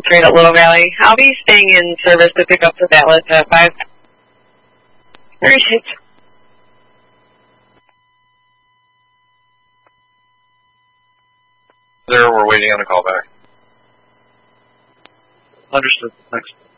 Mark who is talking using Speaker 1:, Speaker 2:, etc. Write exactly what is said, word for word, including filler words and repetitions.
Speaker 1: trade at Little Valley. I'll be staying in service to pick up the ballots at five. Appreciate.
Speaker 2: There, we're waiting on a call back.
Speaker 3: Understood. Thanks.